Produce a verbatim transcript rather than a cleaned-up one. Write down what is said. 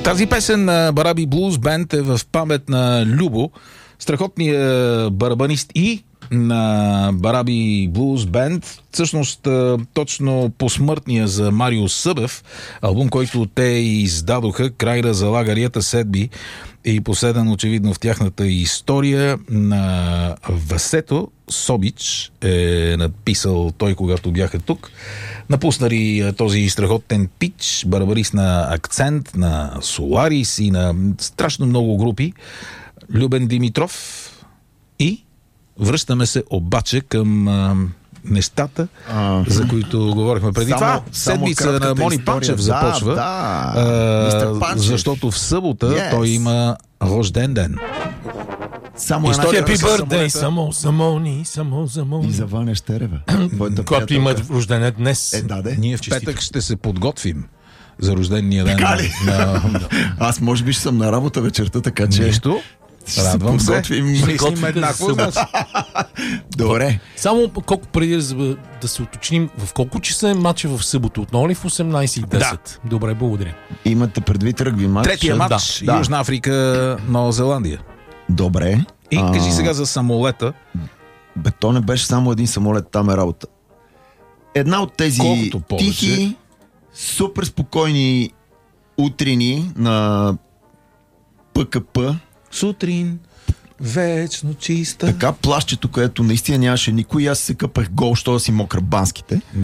Тази песен на Бараби Блуз Бенд е в памет на Любо, страхотният барабанист и на Бараби Блуз Бенд. Всъщност точно посмъртния за Марио Събев албум, който те издадоха, край на залагарията седми и последен очевидно в тяхната история. На Васето Собич е написал той, когато бяха тук. Напуснали този страхотен пич, барабарист на Акцент, на Соларис и на страшно много групи. Любен Димитров. И връщаме се обаче към а, нещата, а, за които говорихме преди само, това. Седмица на Мони история. Панчев да, започва, да. А, Панчев. защото в събота yes. той има рожден ден. Само История Happy с birthday, самолета. само за Мони, само за Мони. И за Ваня Щерева. Когато има рожден днес. Е, да, де. Ние в петък ще се подготвим за рождения ден Така ли? на... Аз може би ще съм на работа вечерта, така че... Нищо. Радвам се. подготвим. Ще Готвите снимем еднакво. за Значи. Добре. Само колко преди да, да се уточним, в колко часа е матча в събота? Отново ли в осемнайсет и десет? Да. Добре, благодаря. Имате предвид ръгби матч? Третия матч. Да. Южна Африка, Нова Зеландия. Добре. И А, кажи сега за самолета. Бе, то не беше само един самолет, там е работа. Една от тези Колкото повече. тихи, супер спокойни утрини на ПКП, Сутрин, вечно чиста. така плащето, което наистина нямаше никой, аз се къпах гол, що да си мокра банските.